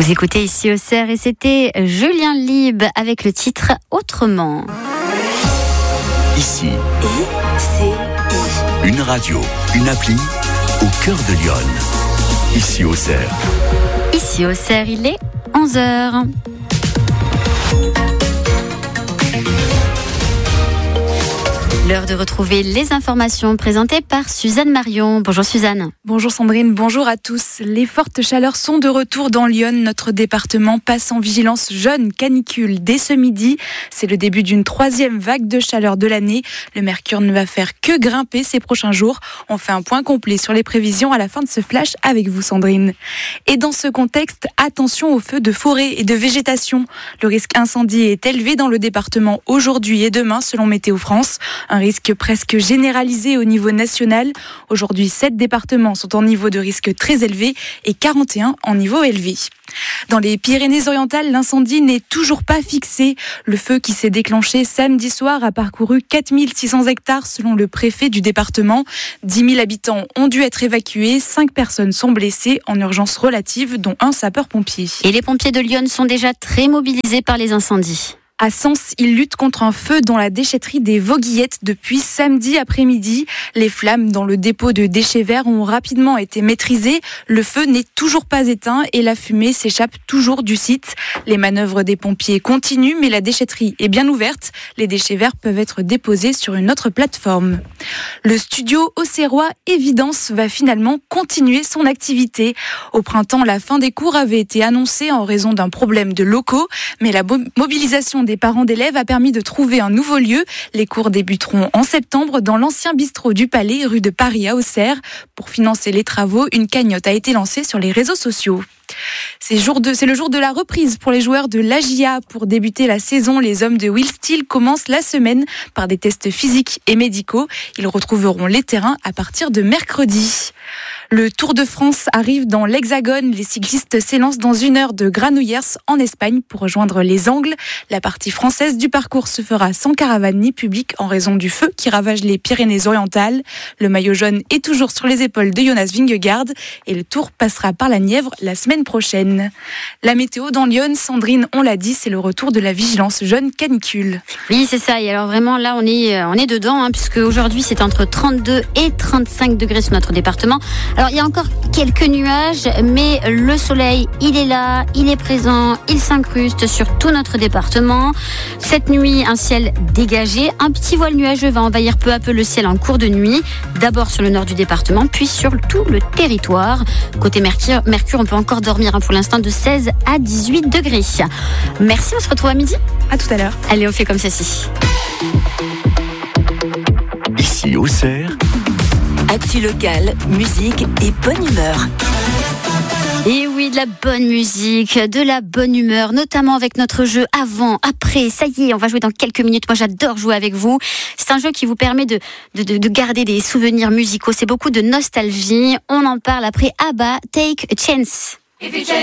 Vous écoutez ici Auxerre et c'était Julien Lieb avec le titre Autrement. Ici, une radio, une appli au cœur de Lyon. Ici Auxerre. Ici Auxerre, il est 11h. L'heure de retrouver les informations présentées par Suzanne Marion. Bonjour Suzanne. Bonjour Sandrine, bonjour à tous. Les fortes chaleurs sont de retour dans Lyon. Notre département passe en vigilance jaune canicule dès ce midi. C'est le début d'une 3e vague de chaleur de l'année. Le mercure ne va faire que grimper ces prochains jours. On fait un point complet sur les prévisions à la fin de ce flash avec vous Sandrine. Et dans ce contexte, attention aux feux de forêt et de végétation. Le risque incendie est élevé dans le département aujourd'hui et demain selon Météo France. Un risque presque généralisé au niveau national. Aujourd'hui, 7 départements sont en niveau de risque très élevé et 41 en niveau élevé. Dans les Pyrénées-Orientales, l'incendie n'est toujours pas fixé. Le feu qui s'est déclenché samedi soir a parcouru 4600 hectares selon le préfet du département. 10 000 habitants ont dû être évacués. 5 personnes sont blessées en urgence relative, dont un sapeur-pompier. Et les pompiers de Lyon sont déjà très mobilisés par les incendies. À Sens, ils luttent contre un feu dans la déchetterie des Vauguillettes depuis samedi après-midi. Les flammes dans le dépôt de déchets verts ont rapidement été maîtrisées. Le feu n'est toujours pas éteint et la fumée s'échappe toujours du site. Les manœuvres des pompiers continuent, mais la déchetterie est bien ouverte. Les déchets verts peuvent être déposés sur une autre plateforme. Le studio auxerrois Évidence va finalement continuer son activité. Au printemps, la fin des cours avait été annoncée en raison d'un problème de locaux, mais la mobilisation des parents d'élèves a permis de trouver un nouveau lieu. Les cours débuteront en septembre dans l'ancien bistrot du Palais, rue de Paris à Auxerre. Pour financer les travaux, une cagnotte a été lancée sur les réseaux sociaux. C'est le jour de la reprise pour les joueurs de l'AJA. Pour débuter la saison, les hommes de Will Steel commencent la semaine par des tests physiques et médicaux. Ils retrouveront les terrains à partir de mercredi. Le Tour de France arrive dans l'Hexagone. Les cyclistes s'élancent dans 1 heure de Granollers en Espagne pour rejoindre les Angles. La partie française du parcours se fera sans caravane ni public en raison du feu qui ravage les Pyrénées-Orientales. Le maillot jaune est toujours sur les épaules de Jonas Vingegaard et le Tour passera par la Nièvre la semaine prochaine. La météo dans Lyon, Sandrine, on l'a dit, c'est le retour de la vigilance jaune canicule. Oui, c'est ça. Et alors vraiment, là, on est dedans, puisque aujourd'hui, c'est entre 32 et 35 degrés sur notre département. Alors, il y a encore quelques nuages, mais le soleil, il est là, il est présent, il s'incruste sur tout notre département. Cette nuit, un ciel dégagé. Un petit voile nuageux va envahir peu à peu le ciel en cours de nuit. D'abord sur le nord du département, puis sur tout le territoire. Côté Mercure, on peut encore dormir pour l'instant de 16 à 18 degrés. Merci, on se retrouve à midi. À tout à l'heure. Allez, on fait comme ceci. Ici Auxerre. Actu locale, musique et bonne humeur. Et oui, de la bonne musique, de la bonne humeur, notamment avec notre jeu avant, après. Ça y est, on va jouer dans quelques minutes. Moi, j'adore jouer avec vous. C'est un jeu qui vous permet de garder des souvenirs musicaux. C'est beaucoup de nostalgie. On en parle après ABBA, Take a Chance.